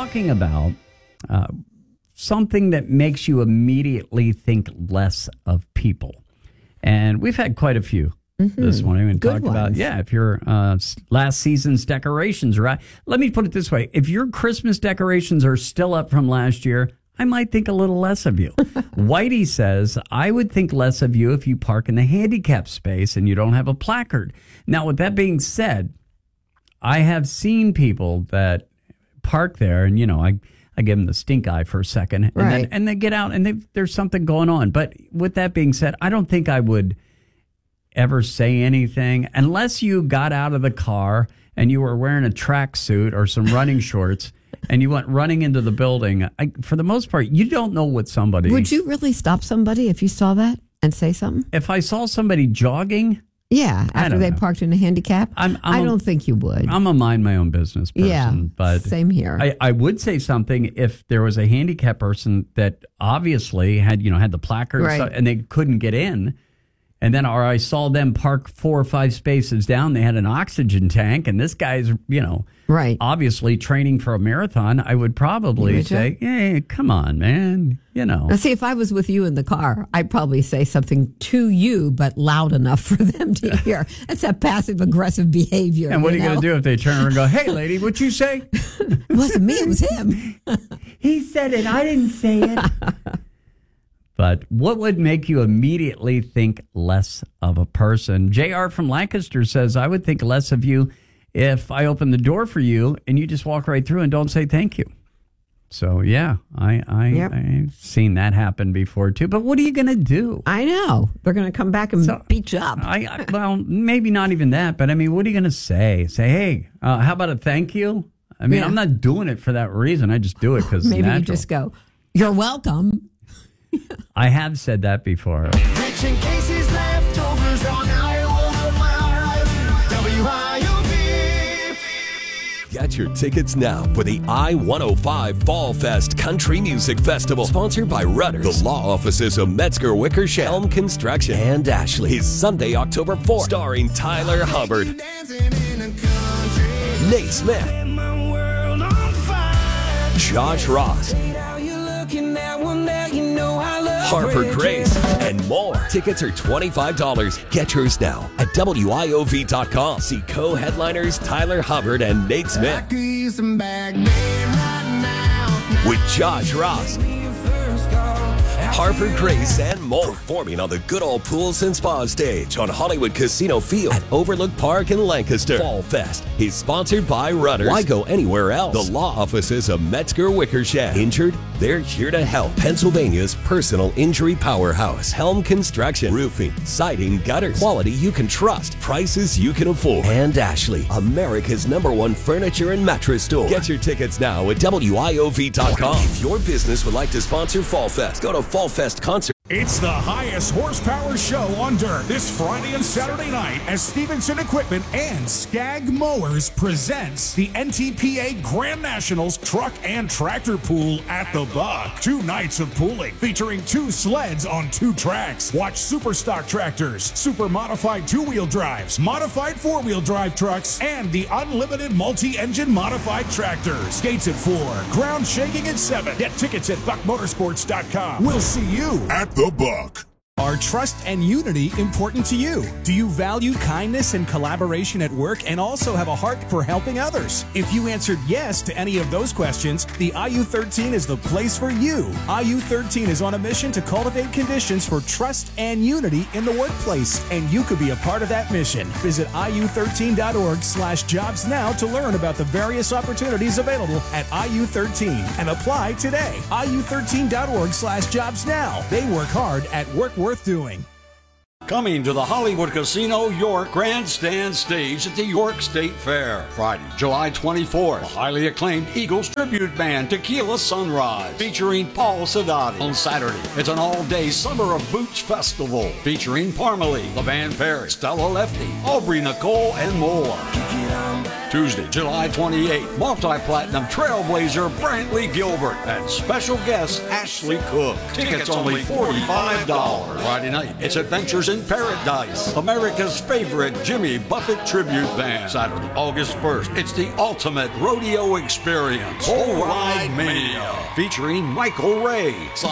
talking about something that makes you immediately think less of people. And we've had quite a few this morning. We talked about, if your last season's decorations are out. Let me put it this way. If your Christmas decorations are still up from last year, I might think a little less of you. Whitey says, I would think less of you if you park in the handicap space and you don't have a placard. Now, with that being said, I have seen people that park there and, I give them the stink eye for a second and they get out and there's something going on. But with that being said, I don't think I would ever say anything unless you got out of the car and you were wearing a tracksuit or some running shorts and you went running into the building. For the most part, you don't know what somebody... Would you really stop somebody if you saw that and say something? If I saw somebody jogging... Yeah, after they parked in a handicap, I don't think you would. I'm a mind my own business person. But same here. I would say something if there was a handicap person that obviously had the placard and they couldn't get in. And then I saw them park 4 or 5 spaces down. They had an oxygen tank, and this guy's, obviously training for a marathon. I would probably say, hey, come on, man, Now, see, if I was with you in the car, I'd probably say something to you, but loud enough for them to hear. That's that passive-aggressive behavior. And what are you going to do if they turn around and go, hey, lady, what'd you say? It wasn't me, it was him. He said it, I didn't say it. But what would make you immediately think less of a person? JR from Lancaster says, I would think less of you if I open the door for you and you just walk right through and don't say thank you. So, yeah, I've seen that happen before, too. But what are you going to do? I know. They're going to come back and beat you up. Well, maybe not even that. But, what are you going to say? Say, hey, how about a thank you? I'm not doing it for that reason. I just do it because it's natural. Maybe you just go, you're welcome. I have said that before. Rich and Casey's leftovers on I-105 WIOB. Get your tickets now for the I-105 Fall Fest Country Music Festival, sponsored by Rudder, the law offices of Metzger Wickersham, Helm Construction, and Ashley. Is Sunday, October 4th, starring Tyler Hubbard, Nate Smith, Josh Ross, Harper Grace, and more. Tickets are $25. Get yours now at WIOV.com. See co-headliners Tyler Hubbard and Nate Smith with Josh Ross, Harper Grace, and more. Performing on the Good Old Pools and Spa stage on Hollywood Casino Field at Overlook Park in Lancaster. Fall Fest is sponsored by Rudder. Why go anywhere else? The law offices of Metzger Wickersham. Injured? They're here to help. Pennsylvania's personal injury powerhouse. Helm Construction. Roofing, siding, gutters. Quality you can trust. Prices you can afford. And Ashley, America's #1 furniture and mattress store. Get your tickets now at WIOV.com. If your business would like to sponsor Fall Fest, go to Fall Fest Concert. It's the highest horsepower show on dirt this Friday and Saturday night as Stevenson Equipment and Skag Mowers presents the NTPA Grand Nationals Truck and Tractor Pool at the Buck. 2 nights of pooling featuring 2 sleds on 2 tracks. Watch super stock tractors, super modified 2-wheel drives, modified 4-wheel drive trucks, and the unlimited multi-engine modified tractors. Gates at 4, ground shaking at 7. Get tickets at buckmotorsports.com. We'll see you at the Buck. Are trust and unity important to you? Do you value kindness and collaboration at work and also have a heart for helping others? If you answered yes to any of those questions, the IU13 is the place for you. IU13 is on a mission to cultivate conditions for trust and unity in the workplace, and you could be a part of that mission. Visit iu13.org/jobs now to learn about the various opportunities available at IU13 and apply today. iu13.org/jobs now. They work hard at work worth doing. Coming to the Hollywood Casino York Grandstand Stage at the York State Fair. Friday, July 24th, the highly acclaimed Eagles Tribute Band Tequila Sunrise featuring Paul Sadati. On Saturday, it's an all-day Summer of Boots Festival featuring Parmalee, the Van Perry, Stella Lefty, Aubrey Nicole, and more. Tuesday, July 28th, multi-platinum trailblazer Brantley Gilbert and special guest Ashley Cook. Tickets only $45. Friday night, it's Adventures in Paradise, America's favorite Jimmy Buffett tribute band. Saturday, August 1st, it's the ultimate rodeo experience, Bull Ride Mania, featuring Michael Ray.